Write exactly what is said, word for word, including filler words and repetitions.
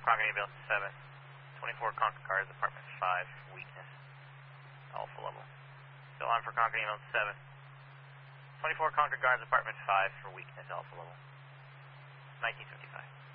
Concord Ambulance seven. twenty-four Concord Cars, Apartment five, weakness. Alpha level. Still on for Concord Ambulance seven. twenty-four Concord Cars, Apartment five for weakness, alpha level. nineteen fifty-five.